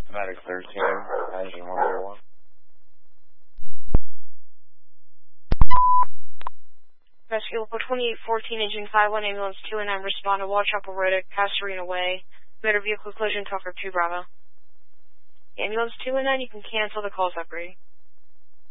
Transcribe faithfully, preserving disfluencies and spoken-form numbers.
Medic thirteen, engine one zero one. Rescue Local twenty-eight fourteen, engine five one, ambulance two and nine, respond to Wachapel Road at Castorina Way. Motor vehicle collision, Tucker two Bravo. Ambulance two and nine, you can cancel the call separate.